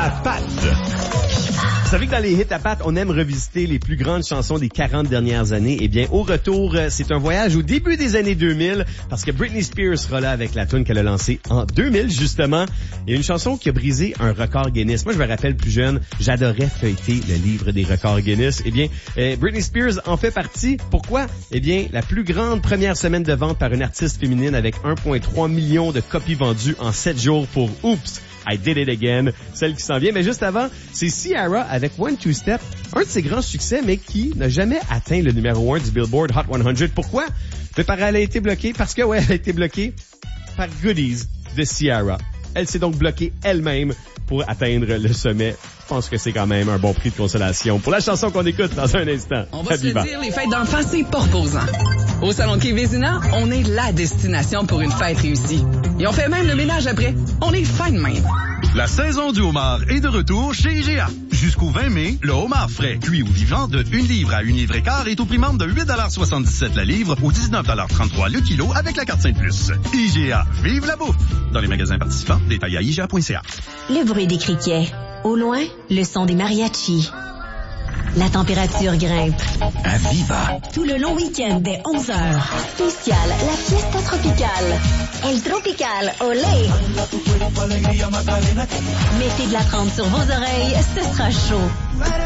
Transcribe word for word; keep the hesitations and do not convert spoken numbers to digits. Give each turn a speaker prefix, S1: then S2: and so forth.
S1: à Pat. Vous savez que dans les hits à Pat, on aime revisiter les plus grandes chansons des quarante dernières années. Eh bien, au retour, c'est un voyage au début des années deux mille, parce que Britney Spears sera là avec la tune qu'elle a lancée en deux mille, justement. Et une chanson qui a brisé un record Guinness. Moi, je me rappelle plus jeune, j'adorais feuilleter le livre des records Guinness. Eh bien, euh, Britney Spears en fait partie. Pourquoi? Eh bien, la plus grande première semaine de vente par une artiste féminine avec un virgule trois million de copies vendues en sept jours pour Oops, I Did It Again, celle qui s'en vient. Mais juste avant, c'est Ciara avec One Two Step, un de ses grands succès, mais qui n'a jamais atteint le numéro un du Billboard Hot cent. Pourquoi? Parce qu'elle a été bloquée, parce que, ouais, elle a été bloquée par Goodies de Ciara. Elle s'est donc bloquée elle-même pour atteindre le sommet. Je pense que c'est quand même un bon prix de consolation pour la chanson qu'on écoute dans un instant.
S2: On va se le dire, les fêtes d'enfants, c'est pas reposant. Au Salon Quai Vézina, on est la destination pour une fête réussie. Et on fait même le ménage après. On est fin de même.
S3: La saison du homard est de retour chez I G A. Jusqu'au vingt mai, le homard frais, cuit ou vivant de une livre à une livre et quart est au prix membre de huit dollars soixante-dix-sept la livre ou dix-neuf dollars trente-trois le kilo avec la carte Sainte Plus. I G A, vive la bouffe! Dans les magasins participants, détails à I G A point C A.
S4: Le bruit des criquets. Au loin, le son des mariachis. La température grimpe.
S5: À Viva.
S4: Tout le long week-end dès onze heures. Spécial, la fiesta tropicale. El Tropical, olé! Mettez de la trempe sur vos oreilles, ce sera chaud.